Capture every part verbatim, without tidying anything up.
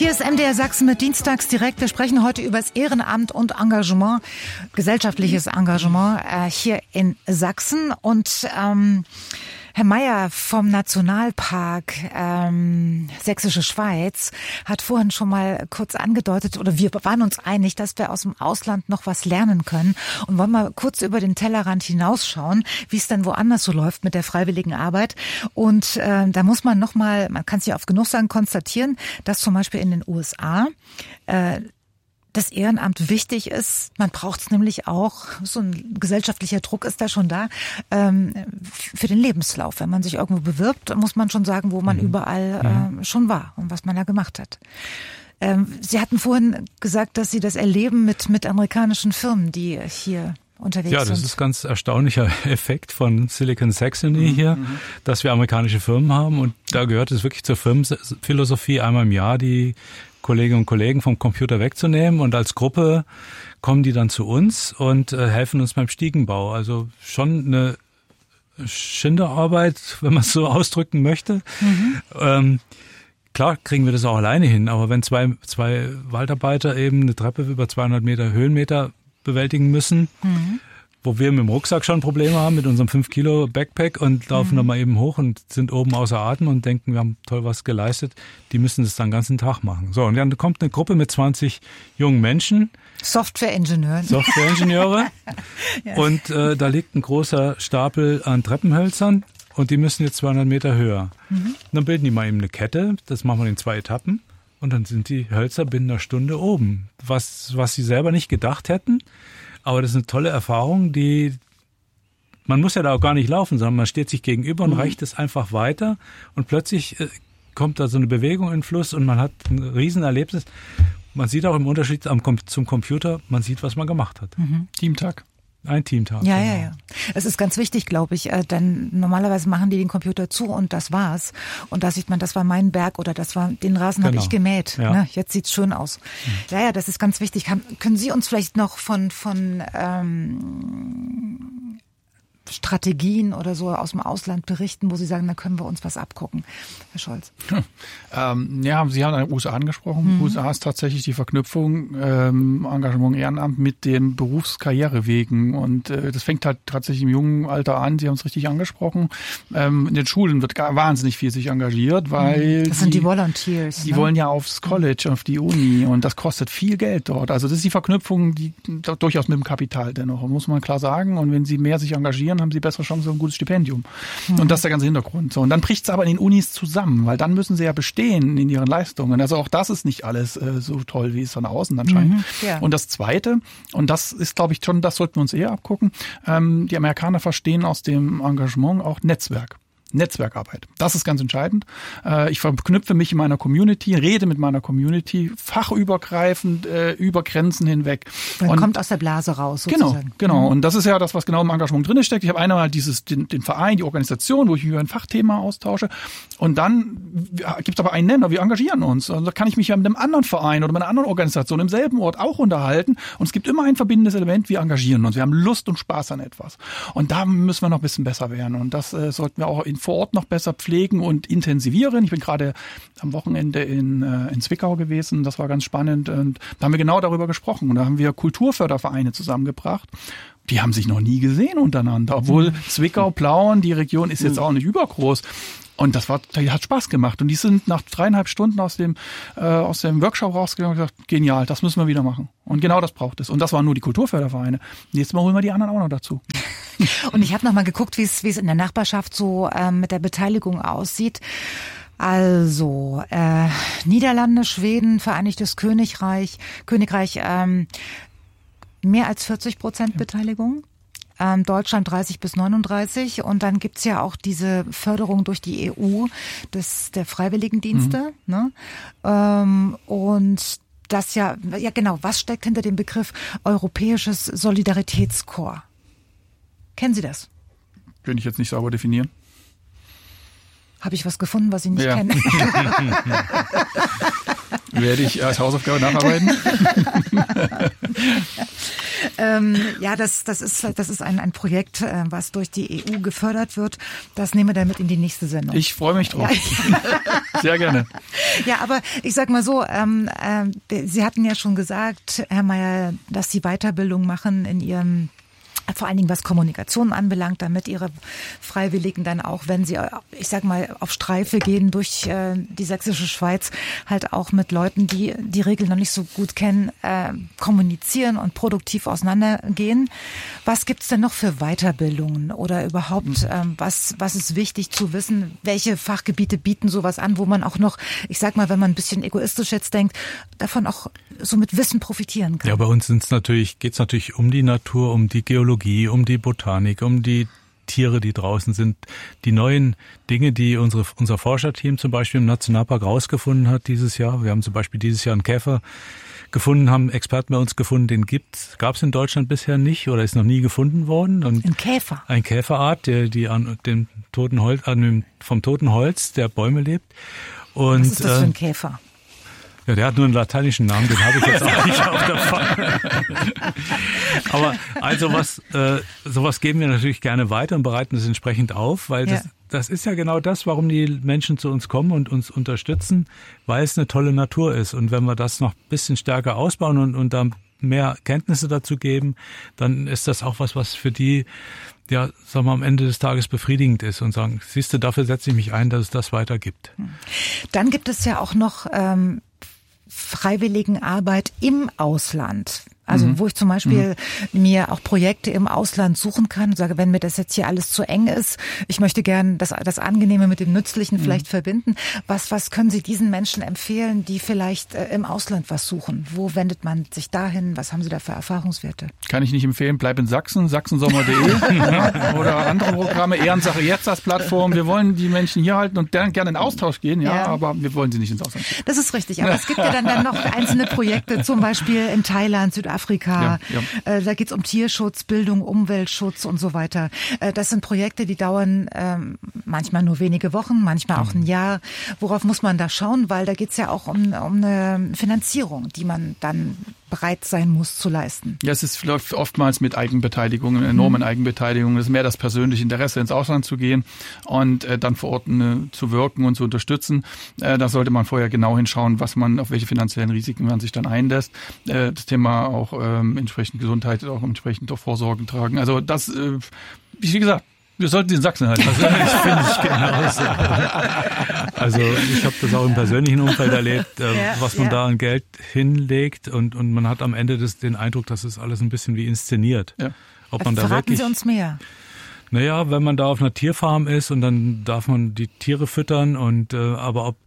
Hier ist M D R Sachsen mit Dienstags direkt. Wir sprechen heute über das Ehrenamt und Engagement, gesellschaftliches Engagement äh, hier in Sachsen. Und ähm, Herr Meyer vom Nationalpark ähm, Sächsische Schweiz hat vorhin schon mal kurz angedeutet, oder wir waren uns einig, dass wir aus dem Ausland noch was lernen können und wollen mal kurz über den Tellerrand hinausschauen, wie es dann woanders so läuft mit der freiwilligen Arbeit. Und äh, da muss man noch mal, man kann es ja oft genug sagen, konstatieren, dass zum Beispiel in den U S A äh, das Ehrenamt wichtig ist. Man braucht es nämlich auch, so ein gesellschaftlicher Druck ist da schon da, ähm, für den Lebenslauf. Wenn man sich irgendwo bewirbt, muss man schon sagen, wo man mhm. überall äh, schon war und was man da gemacht hat. Ähm, Sie hatten vorhin gesagt, dass Sie das erleben mit, mit amerikanischen Firmen, die hier unterwegs sind. Ja, das sind. ist ein ganz erstaunlicher Effekt von Silicon Saxony mhm. hier, mhm. dass wir amerikanische Firmen haben. Und da gehört es wirklich zur Firmenphilosophie, einmal im Jahr die Kolleginnen und Kollegen vom Computer wegzunehmen, und als Gruppe kommen die dann zu uns und äh, helfen uns beim Stiegenbau. Also schon eine Schinderarbeit, wenn man es so ausdrücken möchte. Mhm. Ähm, klar kriegen wir das auch alleine hin, aber wenn zwei, zwei Waldarbeiter eben eine Treppe über zweihundert Meter Höhenmeter bewältigen müssen, mhm. wo wir mit dem Rucksack schon Probleme haben, mit unserem fünf Kilo Backpack, und laufen mhm. dann mal eben hoch und sind oben außer Atem und denken, wir haben toll was geleistet. Die müssen das dann den ganzen Tag machen. So, und dann kommt eine Gruppe mit zwanzig jungen Menschen. Software-Ingenieuren. Software-Ingenieure. ja. Und äh, da liegt ein großer Stapel an Treppenhölzern und die müssen jetzt zweihundert Meter höher. Mhm. Dann bilden die mal eben eine Kette, das machen wir in zwei Etappen. Und dann sind die Hölzer binnen einer Stunde oben. Was, was sie selber nicht gedacht hätten. Aber das ist eine tolle Erfahrung, die, man muss ja da auch gar nicht laufen, sondern man steht sich gegenüber und mhm. reicht es einfach weiter, und plötzlich äh, kommt da so eine Bewegung in den Fluss und man hat ein Riesenerlebnis. Man sieht auch im Unterschied am, zum Computer, man sieht, was man gemacht hat. Mhm. Teamtag. Ein Teamtag. Ja, genau. ja, ja. Es ist ganz wichtig, glaube ich, denn normalerweise machen die den Computer zu und das war's. Und da sieht man, das war mein Berg oder das war, den Rasen genau. habe ich gemäht. Ja. Ne? Jetzt sieht's schön aus. Mhm. Ja, ja, das ist ganz wichtig. Kann, können Sie uns vielleicht noch von, von ähm, Strategien oder so aus dem Ausland berichten, wo Sie sagen, da können wir uns was abgucken, Herr Scholz? Hm. Ähm, ja, Sie haben U S A angesprochen. Mhm. U S A ist tatsächlich die Verknüpfung ähm, Engagement Ehrenamt mit den Berufskarrierewegen, und äh, das fängt halt tatsächlich im jungen Alter an. Sie haben es richtig angesprochen. Ähm, in den Schulen wird gar wahnsinnig viel sich engagiert, weil das sind die, die Volunteers. Die ne? wollen ja aufs College, auf die Uni, und das kostet viel Geld dort. Also das ist die Verknüpfung, die durchaus mit dem Kapital dennoch, muss man klar sagen. Und wenn Sie mehr sich engagieren, haben sie bessere Chancen auf ein gutes Stipendium. Mhm. Und das ist der ganze Hintergrund. So, und dann bricht es aber in den Unis zusammen, weil dann müssen sie ja bestehen in ihren Leistungen. Also auch das ist nicht alles äh, so toll, wie es von außen dann scheint. Mhm, ja. Und das Zweite, und das ist, glaube ich, schon, das sollten wir uns eher abgucken, ähm, die Amerikaner verstehen aus dem Engagement auch Netzwerk. Netzwerkarbeit. Das ist ganz entscheidend. Ich verknüpfe mich in meiner Community, rede mit meiner Community, fachübergreifend, über Grenzen hinweg. Man und kommt aus der Blase raus, sozusagen. Genau, genau. Und das ist ja das, was genau im Engagement drin steckt. Ich habe einmal dieses, den, den Verein, die Organisation, wo ich mich über ein Fachthema austausche. Und dann gibt es aber einen Nenner, wir engagieren uns. Also da kann ich mich ja mit einem anderen Verein oder mit einer anderen Organisation im selben Ort auch unterhalten. Und es gibt immer ein verbindendes Element, wir engagieren uns. Wir haben Lust und Spaß an etwas. Und da müssen wir noch ein bisschen besser werden. Und das äh, sollten wir auch in vor Ort noch besser pflegen und intensivieren. Ich bin gerade am Wochenende in, äh, in Zwickau gewesen. Das war ganz spannend. Und da haben wir genau darüber gesprochen. Und da haben wir Kulturfördervereine zusammengebracht. Die haben sich noch nie gesehen untereinander. Obwohl mhm. Zwickau, Plauen, die Region ist jetzt auch nicht übergroß. Und das war, das hat Spaß gemacht. Und die sind nach dreieinhalb Stunden aus dem, äh, aus dem Workshop rausgegangen und gesagt, genial, das müssen wir wieder machen. Und genau das braucht es. Und das waren nur die Kulturfördervereine. Nächstes Mal holen wir die anderen auch noch dazu. Und ich habe noch mal geguckt, wie es, wie es in der Nachbarschaft so ähm, mit der Beteiligung aussieht. Also äh, Niederlande, Schweden, Vereinigtes Königreich, Königreich ähm, mehr als vierzig Prozent Beteiligung. Ähm, Deutschland dreißig bis neununddreißig, und dann gibt's ja auch diese Förderung durch die E U des, der Freiwilligendienste. Mhm. Ne? Ähm, und das ja, ja genau, was steckt hinter dem Begriff Europäisches Solidaritätskorps? Kennen Sie das? Könnte ich jetzt nicht sauber definieren. Habe ich was gefunden, was Sie nicht ja. kennen? Werde ich als Hausaufgabe nacharbeiten? ähm, ja, das, das ist, das ist ein, ein Projekt, äh, was durch die E U gefördert wird. Das nehmen wir damit in die nächste Sendung. Ich freue mich drauf. Ja. Sehr gerne. Ja, aber ich sag mal so, ähm, äh, Sie hatten ja schon gesagt, Herr Meyer, dass Sie Weiterbildung machen in Ihrem, vor allen Dingen was Kommunikation anbelangt, damit Ihre Freiwilligen dann auch, wenn sie, ich sag mal, auf Streife gehen durch äh, die sächsische Schweiz, halt auch mit Leuten, die die Regeln noch nicht so gut kennen, äh, kommunizieren und produktiv auseinandergehen. Was gibt's denn noch für Weiterbildungen oder überhaupt, ähm, was was ist wichtig zu wissen? Welche Fachgebiete bieten sowas an, wo man auch noch, ich sag mal, wenn man ein bisschen egoistisch jetzt denkt, davon auch so mit Wissen profitieren kann? Ja, bei uns sind's natürlich, geht's natürlich um die Natur, um die Geologie, um die Botanik, um die Tiere, die draußen sind, die neuen Dinge, die unsere, unser Forscherteam zum Beispiel im Nationalpark rausgefunden hat dieses Jahr. Wir haben zum Beispiel dieses Jahr einen Käfer gefunden, haben Experten bei uns gefunden, den gibt's, gab's in Deutschland bisher nicht oder ist noch nie gefunden worden. Und ein Käfer? Ein Käferart, der die an dem toten Holz, an dem, vom toten Holz der Bäume lebt. Und, was ist das für ein Käfer? Ja, der hat nur einen lateinischen Namen, den habe ich jetzt auch nicht auf der Pfanne. Aber also was, äh, sowas geben wir natürlich gerne weiter und bereiten es entsprechend auf, weil das, ja. das ist ja genau das, warum die Menschen zu uns kommen und uns unterstützen, weil es eine tolle Natur ist. Und wenn wir das noch ein bisschen stärker ausbauen und, und dann mehr Kenntnisse dazu geben, dann ist das auch was, was für die, ja, sagen wir, am Ende des Tages befriedigend ist und sagen, siehst du, dafür setze ich mich ein, dass es das weiter gibt. Dann gibt es ja auch noch ähm, Freiwilligenarbeit im Ausland. Also mhm. wo ich zum Beispiel mhm. mir auch Projekte im Ausland suchen kann und sage, wenn mir das jetzt hier alles zu eng ist, ich möchte gern das, das Angenehme mit dem Nützlichen mhm. vielleicht verbinden. Was, was können Sie diesen Menschen empfehlen, die vielleicht äh, im Ausland was suchen? Wo wendet man sich dahin? Was haben Sie da für Erfahrungswerte? Kann ich nicht empfehlen. Bleib in Sachsen, sachsensommer punkt de oder andere Programme, Ehrensache jetzt als Plattform. Wir wollen die Menschen hier halten und dann gerne in Austausch gehen, ja, ja, aber wir wollen sie nicht ins Ausland. Das ist richtig. Aber es gibt ja dann, dann noch einzelne Projekte, zum Beispiel in Thailand, Südafrika. Afrika, ja, ja. Äh, da geht's um Tierschutz, Bildung, Umweltschutz und so weiter. Äh, das sind Projekte, die dauern ähm, manchmal nur wenige Wochen, manchmal auch ein Jahr. Worauf muss man da schauen? Weil da geht's ja auch um, um eine Finanzierung, die man dann bereit sein muss zu leisten. Ja, es ist, läuft oftmals mit Eigenbeteiligung, einer enormen mhm. Eigenbeteiligung. Es ist mehr das persönliche Interesse, ins Ausland zu gehen und äh, dann vor Ort äh, zu wirken und zu unterstützen. Äh, da sollte man vorher genau hinschauen, was man, auf welche finanziellen Risiken man sich dann einlässt. Äh, das Thema auch ähm, entsprechend Gesundheit, auch entsprechend auch Vorsorgen tragen. Also das, äh, wie gesagt, wir sollten sie in Sachsen halten. Also ich finde ich genauso. Also ich habe das auch im persönlichen Umfeld erlebt, äh, ja, was man ja. da an Geld hinlegt und und man hat am Ende des, den Eindruck, dass es alles ein bisschen wie inszeniert. Ja. Ob man da Verraten wirklich, Sie uns mehr. Naja, wenn man da auf einer Tierfarm ist und dann darf man die Tiere füttern und äh, aber ob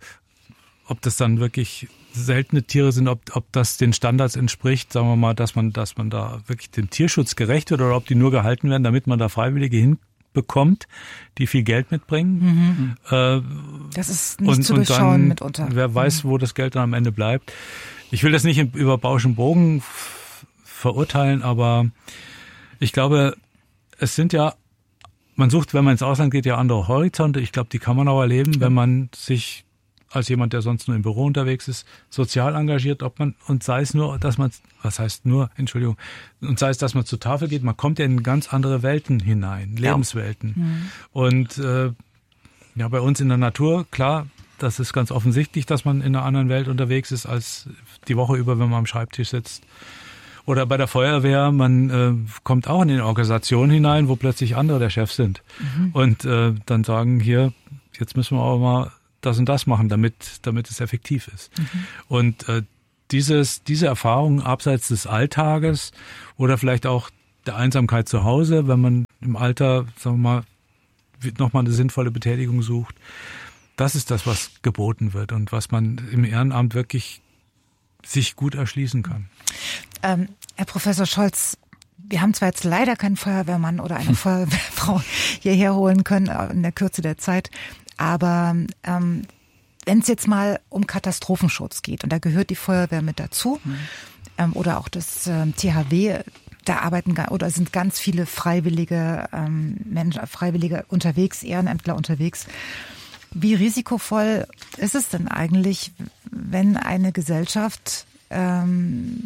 ob das dann wirklich seltene Tiere sind, ob ob das den Standards entspricht, sagen wir mal, dass man dass man da wirklich dem Tierschutz gerecht wird oder ob die nur gehalten werden, damit man da Freiwillige hin bekommt, die viel Geld mitbringen. Mhm. Äh, das ist nicht und, zu durchschauen und dann, mitunter. Wer weiß, wo das Geld dann am Ende bleibt. Ich will das nicht über Bausch und Bogen verurteilen, aber ich glaube, es sind ja, man sucht, wenn man ins Ausland geht, ja andere Horizonte. Ich glaube, die kann man auch erleben, wenn man sich als jemand, der sonst nur im Büro unterwegs ist, sozial engagiert, ob man, und sei es nur, dass man, was heißt nur, Entschuldigung, und sei es, dass man zur Tafel geht, man kommt ja in ganz andere Welten hinein, Lebenswelten. Ja. Mhm. Und äh, ja, bei uns in der Natur, klar, das ist ganz offensichtlich, dass man in einer anderen Welt unterwegs ist, als die Woche über, wenn man am Schreibtisch sitzt. Oder bei der Feuerwehr, man äh, kommt auch in eine Organisation hinein, wo plötzlich andere der Chef sind. Mhm. Und äh, dann sagen, hier, jetzt müssen wir auch mal das und das machen, damit damit es effektiv ist. Mhm. Und äh, dieses diese Erfahrung abseits des Alltages oder vielleicht auch der Einsamkeit zu Hause, wenn man im Alter, sagen wir mal, nochmal eine sinnvolle Betätigung sucht, das ist das, was geboten wird und was man im Ehrenamt wirklich sich gut erschließen kann. Ähm, Herr Professor Scholz, wir haben zwar jetzt leider keinen Feuerwehrmann oder eine Feuerwehrfrau hierher holen können in der Kürze der Zeit, aber ähm, wenn es jetzt mal um Katastrophenschutz geht, und da gehört die Feuerwehr mit dazu, mhm. ähm, oder auch das ähm, T H W, da arbeiten oder sind ganz viele Freiwillige ähm, Menschen, Freiwillige unterwegs, Ehrenämtler unterwegs. Wie risikovoll ist es denn eigentlich, wenn eine Gesellschaft ähm,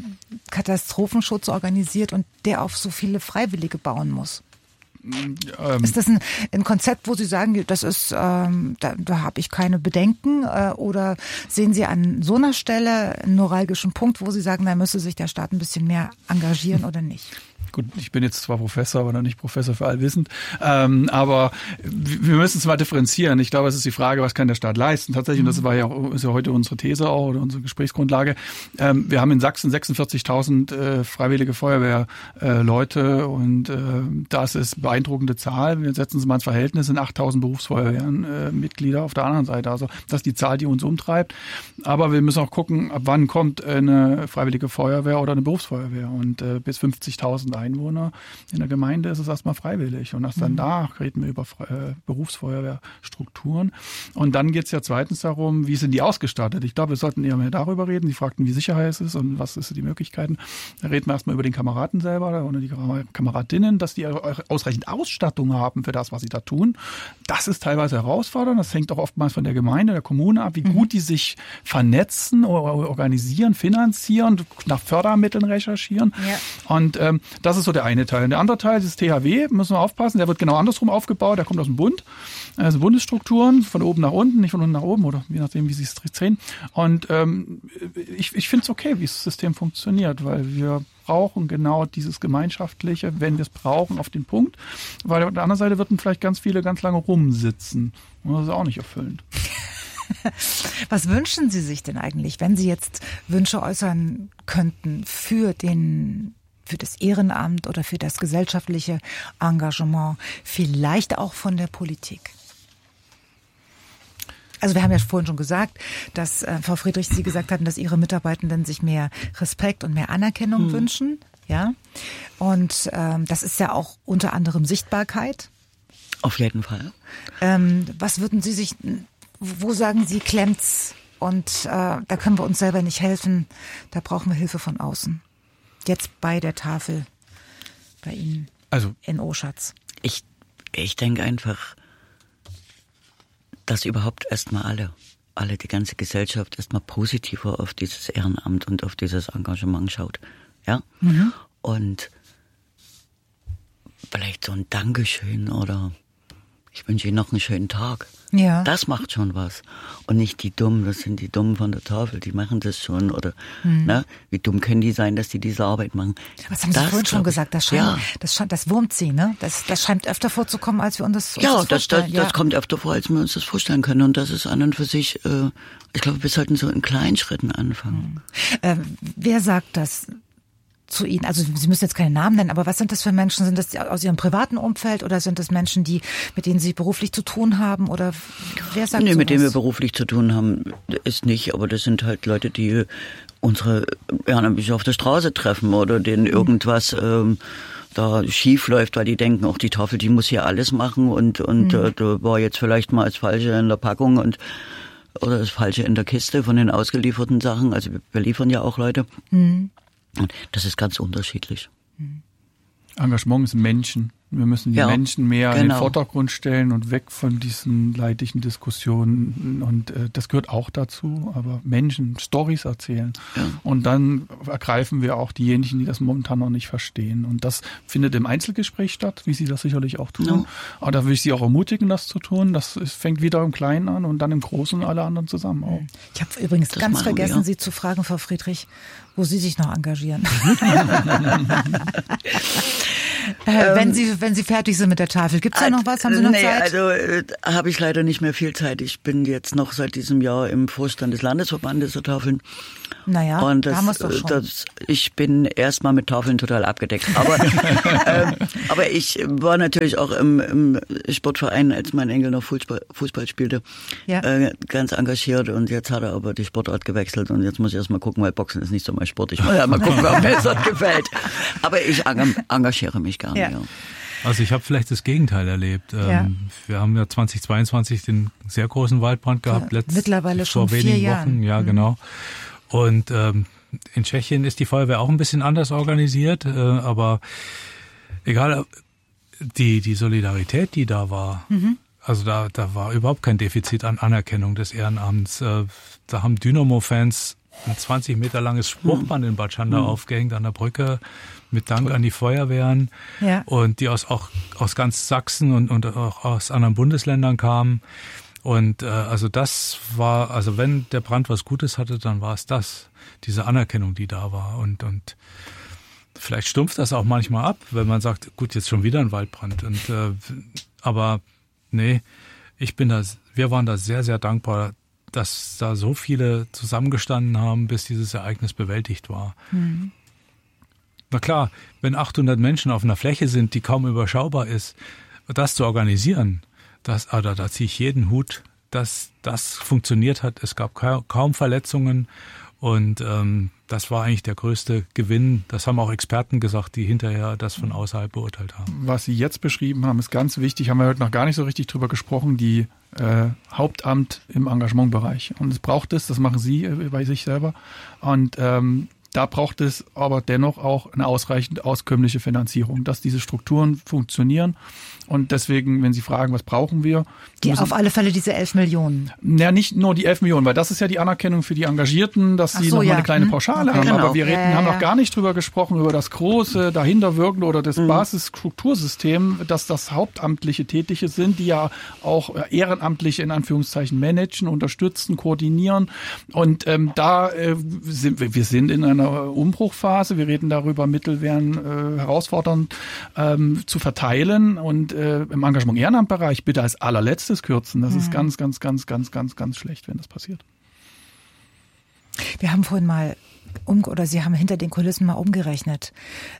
Katastrophenschutz organisiert und der auf so viele Freiwillige bauen muss? Ähm, ist das ein, ein Konzept, wo Sie sagen, das ist, ähm, da, da habe ich keine Bedenken, äh, oder sehen Sie an so einer Stelle einen neuralgischen Punkt, wo Sie sagen, da müsste sich der Staat ein bisschen mehr engagieren oder nicht? Gut, ich bin jetzt zwar Professor, aber noch nicht Professor für allwissend, ähm, aber wir müssen es mal differenzieren. Ich glaube, es ist die Frage, was kann der Staat leisten? Tatsächlich, und das war ja, auch, ist ja heute unsere These auch oder unsere Gesprächsgrundlage. Ähm, wir haben in Sachsen sechsundvierzigtausend äh, freiwillige Feuerwehrleute äh, und äh, das ist eine beeindruckende Zahl. Wir setzen es mal ins Verhältnis, sind achttausend Berufsfeuerwehren-Mitglieder äh, auf der anderen Seite. Also das ist die Zahl, die uns umtreibt. Aber wir müssen auch gucken, ab wann kommt eine freiwillige Feuerwehr oder eine Berufsfeuerwehr. Und äh, bis fünfzigtausend Einwohner in der Gemeinde ist es erstmal freiwillig. Und erst dann da reden wir über äh, Berufsfeuerwehrstrukturen. Und dann geht es ja zweitens darum, wie sind die ausgestattet? Ich glaube, wir sollten eher mehr darüber reden. Sie fragten, wie sicher es ist und was ist die Möglichkeiten. Da reden wir erstmal über den Kameraden selber oder die Kameradinnen, dass die ausreichend Ausstattung haben für das, was sie da tun. Das ist teilweise herausfordernd. Das hängt auch oftmals von der Gemeinde, der Kommune ab, wie mhm. gut die sich vernetzen, organisieren, finanzieren, nach Fördermitteln recherchieren. Ja. Und ähm, das ist so der eine Teil. Und der andere Teil ist das T H W, müssen wir aufpassen, der wird genau andersrum aufgebaut, der kommt aus dem Bund, also Bundesstrukturen, von oben nach unten, nicht von unten nach oben oder je nachdem, wie Sie es drehen. Und ähm, ich, ich finde es okay, wie das System funktioniert, weil wir brauchen genau dieses Gemeinschaftliche, wenn wir es brauchen, auf den Punkt, weil auf der anderen Seite würden vielleicht ganz viele ganz lange rumsitzen. Und das ist auch nicht erfüllend. Was wünschen Sie sich denn eigentlich, wenn Sie jetzt Wünsche äußern könnten für den für das Ehrenamt oder für das gesellschaftliche Engagement, vielleicht auch von der Politik? Also wir haben ja vorhin schon gesagt, dass äh, Frau Friedrich, Sie gesagt hatten, dass Ihre Mitarbeitenden sich mehr Respekt und mehr Anerkennung hm. wünschen. Ja, und ähm, das ist ja auch unter anderem Sichtbarkeit. Auf jeden Fall. Ähm, was würden Sie sich, wo sagen Sie, klemmt's? Und äh, da können wir uns selber nicht helfen, da brauchen wir Hilfe von außen. Jetzt bei der Tafel bei Ihnen also, in Oschatz. Ich, ich denke einfach, dass überhaupt erstmal alle, alle, die ganze Gesellschaft erstmal positiver auf dieses Ehrenamt und auf dieses Engagement schaut. Ja? Mhm. Und vielleicht so ein Dankeschön oder ich wünsche Ihnen noch einen schönen Tag. Ja. Das macht schon was. Und nicht die Dummen, das sind die Dummen von der Tafel, die machen das schon. Oder hm. ne, wie dumm können die sein, dass die diese Arbeit machen. Was haben Sie vorhin schon gesagt? Das, scheint, ja. das, scheint, das wurmt Sie, ne? Das, das scheint öfter vorzukommen, als wir uns das, uns ja, das vorstellen. Das, das, ja, das kommt öfter vor, als wir uns das vorstellen können. Und das ist an und für sich, äh, ich glaube, wir sollten so in kleinen Schritten anfangen. Hm. Äh, wer sagt das zu Ihnen? Also Sie müssen jetzt keine Namen nennen, aber was sind das für Menschen? Sind das aus Ihrem privaten Umfeld oder sind das Menschen, die mit denen Sie beruflich zu tun haben? Oder wer sagt Nee, sowas? mit denen wir beruflich zu tun haben, ist nicht, aber das sind halt Leute, die unsere Ehrenamtliche auf der Straße treffen oder denen irgendwas ähm, da schief läuft, weil die denken, auch die Tafel, die muss hier alles machen und und mhm. äh, da war jetzt vielleicht mal das Falsche in der Packung und oder das Falsche in der Kiste von den ausgelieferten Sachen. Also wir liefern ja auch Leute. Mhm. Und das ist ganz unterschiedlich. Engagement ist Menschen. Wir müssen die ja, Menschen mehr genau. in den Vordergrund stellen und weg von diesen leidlichen Diskussionen. Und äh, das gehört auch dazu. Aber Menschen, Storys erzählen. Ja. Und dann ergreifen wir auch diejenigen, die das momentan noch nicht verstehen. Und das findet im Einzelgespräch statt, wie Sie das sicherlich auch tun. Ja. Aber da will ich Sie auch ermutigen, das zu tun. Das ist, fängt wieder im Kleinen an und dann im Großen alle anderen zusammen auch. Ich habe übrigens das ganz vergessen, wir. Sie zu fragen, Frau Friedrich, wo Sie sich noch engagieren. Äh, wenn Sie wenn Sie fertig sind mit der Tafel, gibt's da noch was? Haben Sie noch nee, Zeit? Also äh, habe ich leider nicht mehr viel Zeit. Ich bin jetzt noch seit diesem Jahr im Vorstand des Landesverbandes der Tafeln. Naja, und das, da haben wir es doch schon. Das, ich bin erstmal mit Tafeln total abgedeckt. Aber äh, aber ich war natürlich auch im, im Sportverein, als mein Enkel noch Fußball, Fußball spielte, ja. äh, ganz engagiert. Und jetzt hat er aber die Sportart gewechselt. Und jetzt muss ich erst mal gucken, weil Boxen ist nicht so mein Sport. Ich muss ja mal gucken, ob mir das gefällt. Aber ich engagiere mich gerne, ja. ja. Also ich habe vielleicht das Gegenteil erlebt. Ja. Wir haben ja zweitausendzweiundzwanzig den sehr großen Waldbrand gehabt. Letzt, Mittlerweile schon vor wenigen vier Wochen. Jahren. Ja, mhm. genau. Und ähm, in Tschechien ist die Feuerwehr auch ein bisschen anders organisiert, äh, aber egal, die die Solidarität, die da war, mhm. also da da war überhaupt kein Defizit an Anerkennung des Ehrenamts. Äh, da haben Dynamo-Fans ein zwanzig Meter langes Spruchband in Bad Schandau mhm. aufgehängt an der Brücke mit Dank Toll. an die Feuerwehren ja. und die aus auch aus ganz Sachsen und, und auch aus anderen Bundesländern kamen. Und äh, also das war, also wenn der Brand was Gutes hatte, dann war es das, diese Anerkennung, die da war. Und und vielleicht stumpft das auch manchmal ab, wenn man sagt, gut, jetzt schon wieder ein Waldbrand. Und äh, aber nee, ich bin da, wir waren da sehr, sehr dankbar, dass da so viele zusammengestanden haben, bis dieses Ereignis bewältigt war. Mhm. Na klar, wenn achthundert Menschen auf einer Fläche sind, die kaum überschaubar ist, das zu organisieren, das, ah, da, da ziehe ich jeden Hut, dass das funktioniert hat. Es gab ka- kaum Verletzungen und ähm, das war eigentlich der größte Gewinn. Das haben auch Experten gesagt, die hinterher das von außerhalb beurteilt haben. Was Sie jetzt beschrieben haben, ist ganz wichtig. Haben wir heute noch gar nicht so richtig drüber gesprochen. Die äh, Hauptamt im Engagementbereich. Und es braucht es, das machen Sie äh, bei sich selber. Und ähm, da braucht es aber dennoch auch eine ausreichend auskömmliche Finanzierung, dass diese Strukturen funktionieren. Und deswegen, wenn Sie fragen, was brauchen wir? Die auf alle Fälle diese elf Millionen. Ja, nicht nur die elf Millionen, weil das ist ja die Anerkennung für die Engagierten, dass sie so, nochmal ja. eine kleine Pauschale okay, haben. Genau. Aber wir reden, ja, ja, haben noch gar nicht drüber gesprochen, über das große dahinterwirkende oder das mhm. Basisstruktursystem, dass das hauptamtliche Tätige sind, die ja auch ehrenamtlich in Anführungszeichen managen, unterstützen, koordinieren. Und ähm, da äh, sind wir, wir sind in einer Umbruchphase. Wir reden darüber, Mittel wären äh, herausfordernd ähm, zu verteilen. Und äh, im Engagement Ehrenamtbereich bitte als allerletztes kürzen. Das mhm. ist ganz, ganz, ganz, ganz, ganz, ganz schlecht, wenn das passiert. Wir haben vorhin mal um oder Sie haben hinter den Kulissen mal umgerechnet.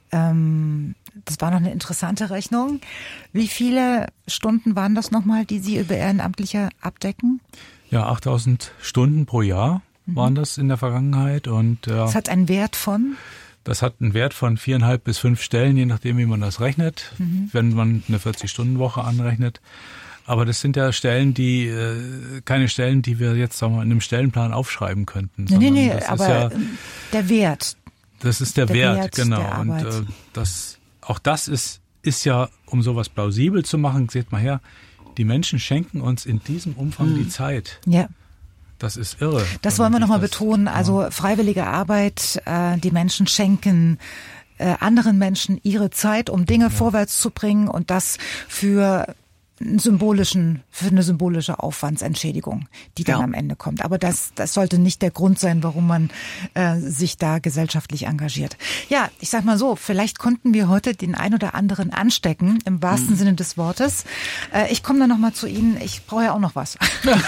Ähm, das war noch eine interessante Rechnung. Wie viele Stunden waren das nochmal, die Sie über Ehrenamtliche abdecken? Ja, achttausend Stunden pro Jahr mhm. waren das in der Vergangenheit. Und äh, das hat einen Wert von? Das hat einen Wert von viereinhalb bis fünf Stellen, je nachdem, wie man das rechnet, mhm. wenn man eine vierzig-Stunden-Woche anrechnet. Aber das sind ja Stellen, die äh, keine Stellen, die wir jetzt sagen wir, in einem Stellenplan aufschreiben könnten. Nee, nee, nee, aber ja, der Wert. Das ist der, der Wert, Wert, genau. Und äh, das, auch das ist, ist ja, um sowas plausibel zu machen, seht mal her, die Menschen schenken uns in diesem Umfang mhm. die Zeit. Ja. Das ist irre. Das wollen wir nochmal betonen. Also ja. freiwillige Arbeit, äh, die Menschen schenken äh, anderen Menschen ihre Zeit, um Dinge ja. vorwärts zu bringen und das für einen symbolischen, für eine symbolische Aufwandsentschädigung, die dann ja. am Ende kommt. Aber das, das sollte nicht der Grund sein, warum man äh, sich da gesellschaftlich engagiert. Ja, ich sag mal so, vielleicht konnten wir heute den ein oder anderen anstecken, im wahrsten mhm. Sinne des Wortes. Äh, ich komme dann nochmal zu Ihnen. Ich brauche ja auch noch was.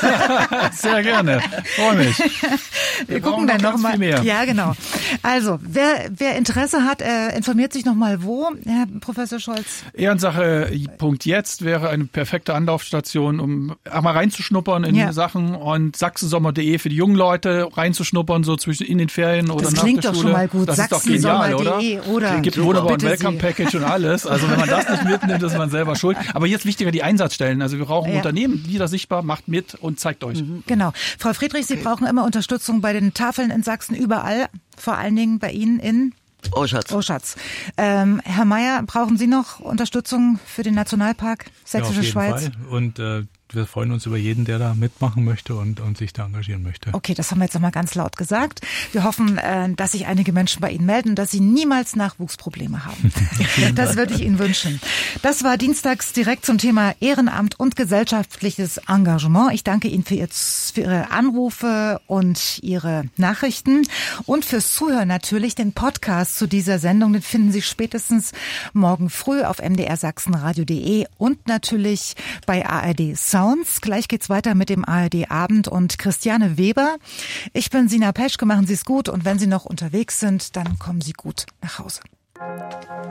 Sehr gerne. Freue mich. Wir, wir gucken dann nochmal. Noch ja, genau. Also, wer, wer Interesse hat, äh, informiert sich nochmal wo, Herr Professor Scholz? Ehrensache Punkt jetzt wäre eine perfekte Anlaufstation, um auch mal reinzuschnuppern in ja. Sachen, und sachsensommer punkt de für die jungen Leute reinzuschnuppern, so zwischen in den Ferien oder das nach der Schule. Das klingt doch schon mal gut. Das ist doch genial, oder? oder? Es gibt ein wunderbares Welcome-Package und alles. Also wenn man das nicht mitnimmt, ist man selber schuld. Aber jetzt wichtiger die Einsatzstellen. Also wir brauchen ja. Unternehmen, wieder sichtbar, macht mit und zeigt euch. Mhm. Genau. Frau Friedrich, Sie brauchen immer Unterstützung bei den Tafeln in Sachsen, überall, vor allen Dingen bei Ihnen in Oschatz. Oschatz. Ähm, Herr Mayer, brauchen Sie noch Unterstützung für den Nationalpark Sächsische ja, auf jeden Schweiz? Fall. Und äh, wir freuen uns über jeden, der da mitmachen möchte und, und sich da engagieren möchte. Okay, das haben wir jetzt nochmal ganz laut gesagt. Wir hoffen, äh, dass sich einige Menschen bei Ihnen melden und dass Sie niemals Nachwuchsprobleme haben. Das würde ich Ihnen wünschen. Das war dienstags direkt zum Thema Ehrenamt und gesellschaftliches Engagement. Ich danke Ihnen für, Ihr, für Ihre Anrufe und Ihre Nachrichten und fürs Zuhören natürlich. Den Podcast zu dieser Sendung, den finden Sie spätestens morgen früh auf m d r sachsenradio punkt de und natürlich bei A R D Sound. Gleich geht's weiter mit dem A R D Abend und Christiane Weber. Ich bin Sina Peschke, machen Sie es gut und wenn Sie noch unterwegs sind, dann kommen Sie gut nach Hause.